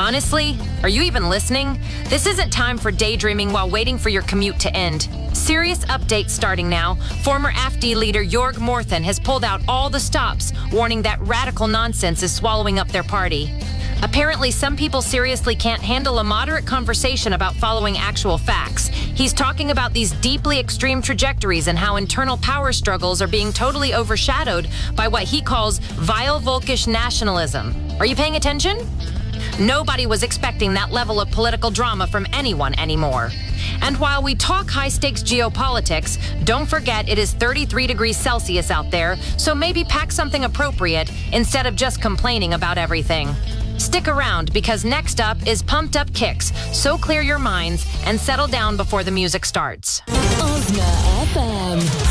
Honestly, are you even listening? This isn't time for daydreaming while waiting for your commute to end. Serious update starting now. Former AfD leader Jorg Morthen has pulled out all the stops, warning that radical nonsense is swallowing up their party. Apparently, some people seriously can't handle a moderate conversation about following actual facts. He's talking about these deeply extreme trajectories and how internal power struggles are being totally overshadowed by what he calls vile Volkish nationalism. Are you paying attention? Nobody was expecting that level of political drama from anyone anymore. And while we talk high-stakes geopolitics, don't forget it is 33 degrees Celsius out there, so maybe pack something appropriate instead of just complaining about everything. Stick around, because next up is Pumped Up Kicks, so clear your minds and settle down before the music starts. Osna FM.